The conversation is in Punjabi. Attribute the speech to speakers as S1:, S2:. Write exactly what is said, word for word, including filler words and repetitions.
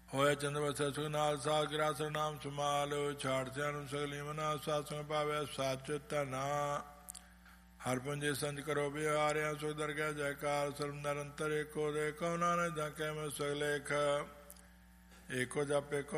S1: ਹੋਇਆ ਚੰਦ ਵਸੈ ਸੁਖਨਾਲ ਸਾਧ ਗਿਰਾਸਰ ਨਾਮ ਸਮਾਲ ਛਾੜ ਸਿਆਣੂ ਸਗਲੀ ਮਨਾ ਸਾਧ ਸੰਗ ਪਾਵੈ ਸੱਚ ਧਨਾ ਹਰ ਪੁੰਜੇ ਸੰਜ ਕਰੋ ਬਿਹਾਰਿਆ ਸੁਖ ਦਰਗਹਿ ਜੈਕਾਰ ਸਰਬ ਨਿਰੰਤਰ ਏਕੋ ਦੇ ਕਉ ਨਾਨਕ ਜਾਂ ਕਹਿ ਮੈਂ ਸਗਲੇਖ ਏਕੋ ਜਪ ਏਕੋ